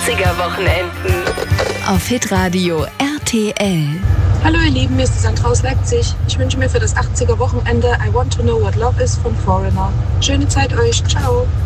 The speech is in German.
80er-Wochenenden. Auf Hitradio RTL. Hallo ihr Lieben, hier ist Sandra aus Leipzig. Ich wünsche mir für das 80er-Wochenende I Want to Know What Love Is von Foreigner. Schöne Zeit euch, ciao.